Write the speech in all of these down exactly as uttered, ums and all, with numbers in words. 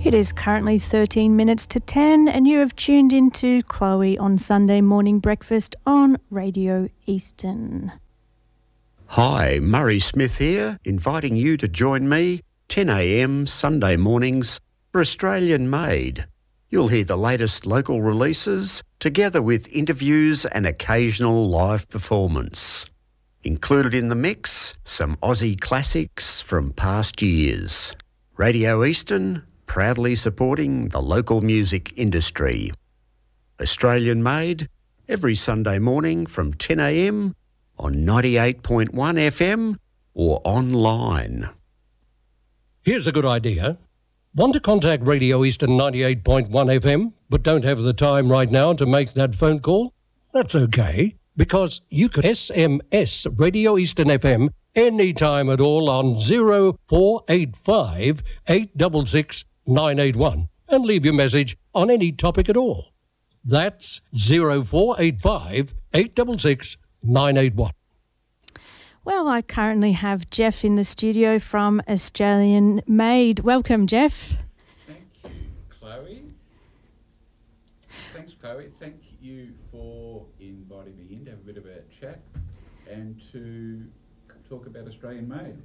It is currently thirteen minutes to ten and you have tuned into Chloe on Sunday Morning Breakfast on Radio Eastern. Hi, Murray Smith here, inviting you to join me ten a m Sunday mornings for Australian Made. You'll hear the latest local releases together with interviews and occasional live performance. Included in the mix, some Aussie classics from past years. Radio Eastern, proudly supporting the local music industry. Australian Made, every Sunday morning from ten a m on ninety-eight point one F M or online. Here's a good idea. Want to contact Radio Eastern ninety-eight point one F M, but don't have the time right now to make that phone call? That's okay, because you can S M S Radio Eastern F M any time at all on zero four eight five, eight six six, nine eight one and leave your message on any topic at all. That's zero four eight five, eight six six, nine eight one. Well, I currently have Jeff in the studio from Australian Made. Welcome, Jeff. Thank you, Chloe. Thanks, Chloe. Thank you for inviting me in to have a bit of a chat and to talk about Australian Made.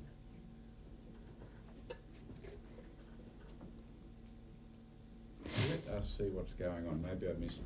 Let us see what's going on. Maybe I missed it.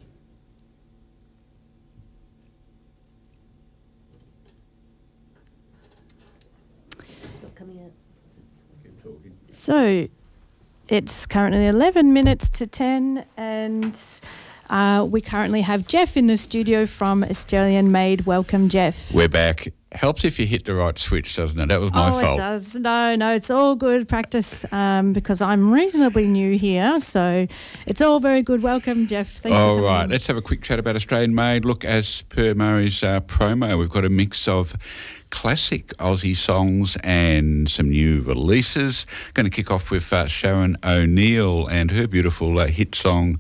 Coming out. Keep talking. So, it's currently eleven minutes to ten and uh, we currently have Jeff in the studio from Australian Made. Welcome, Jeff. We're back. Helps if you hit the right switch, doesn't it? That was my oh, fault. Oh, it does. No, no, it's all good practice um, because I'm reasonably new here, so it's all very good. Welcome, Jeff. Thanks All for coming right, in. let's have a quick chat about Australian Made. Look, as per Murray's uh, promo, we've got a mix of classic Aussie songs and some new releases. Going to kick off with uh, Sharon O'Neill and her beautiful uh, hit song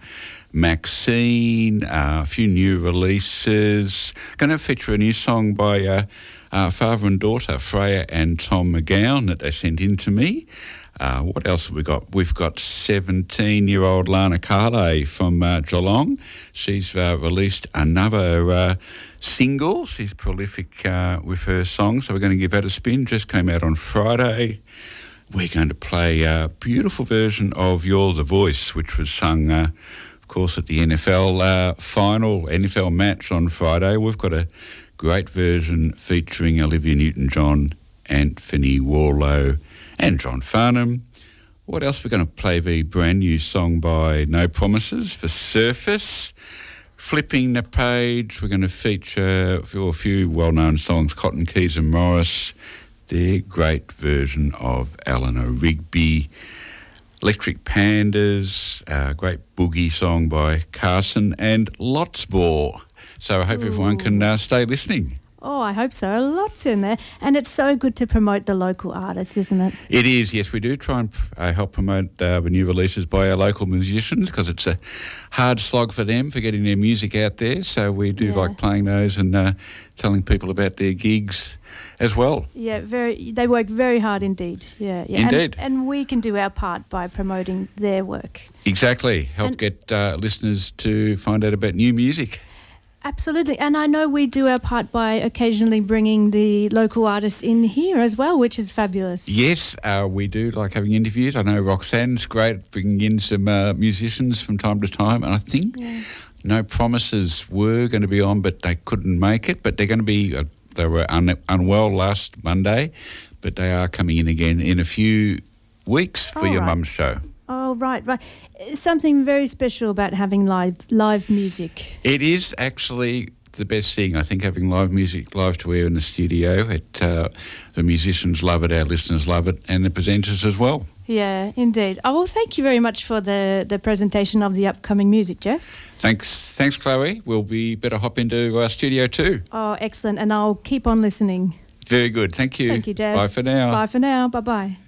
Maxine, uh, a few new releases. Going to feature a new song by uh, uh, father and daughter, Freya and Tom McGowan, that they sent in to me. Uh, what else have we got? We've got seventeen-year-old Lana Carley from uh, Geelong. She's uh, released another uh, single. She's prolific uh, with her songs, so we're going to give that a spin. Just came out on Friday. We're going to play a beautiful version of You're the Voice, which was sung, uh, of course, at the N F L uh, final, N F L match on Friday. We've got a great version featuring Olivia Newton-John, Anthony Warlow and John Farnham. What else? We're going to play the brand new song by No Promises for Surface. Flipping the page, we're going to feature a few well-known songs, Cotton Keys and Morris, their great version of Eleanor Rigby. Electric Pandas, a great boogie song by Carson, and lots more. So I hope Ooh. everyone can uh, stay listening. Oh, I hope so. Lots in there. And it's so good to promote the local artists, isn't it? It is, yes. We do try and uh, help promote uh, the new releases by our local musicians because it's a hard slog for them for getting their music out there. So we do yeah. like playing those and uh, telling people about their gigs as well. Yeah, very. They work very hard indeed. Yeah, yeah. Indeed. And, and we can do our part by promoting their work. Exactly. Help and get uh, listeners to find out about new music. Absolutely. And I know we do our part by occasionally bringing the local artists in here as well, which is fabulous. Yes, uh, we do like having interviews. I know Roxanne's great bringing in some uh, musicians from time to time. And I think yeah. No Promises were going to be on, but they couldn't make it. But they're going to be, uh, they were un- unwell last Monday, but they are coming in again in a few weeks for All your right. mum's show. Oh, right, right. Something very special about having live live music. It is actually the best thing, I think, having live music live to air in the studio. It, uh, the musicians love it, our listeners love it, and the presenters as well. Yeah, indeed. Oh, well, thank you very much for the, the presentation of the upcoming music, Jeff. Thanks, thanks, Chloe. We'll be better hop into our studio too. Oh, excellent, and I'll keep on listening. Very good. Thank you. Thank you, Jeff. Bye for now. Bye for now. Bye-bye.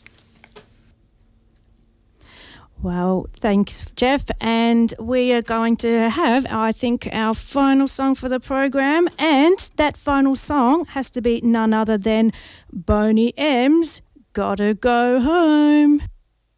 Well, thanks, Jeff. And we are going to have, I think, our final song for the program. And that final song has to be none other than Boney M's Gotta Go Home.